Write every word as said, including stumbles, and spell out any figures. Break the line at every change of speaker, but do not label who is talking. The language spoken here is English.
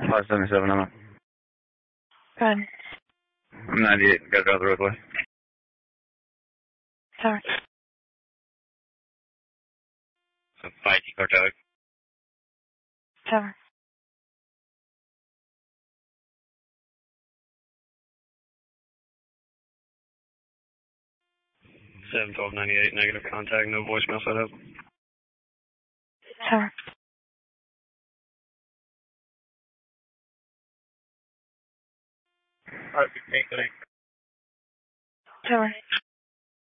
five seventy-seven, I'm
Go ahead.
I'm ninety-eight, gotta drive the roadway.
Tower.
So five car tower.
Tower.
seven twelve ninety-eight, negative contact, no voicemail set up.
Tower.
Alright, thank you.
Tower.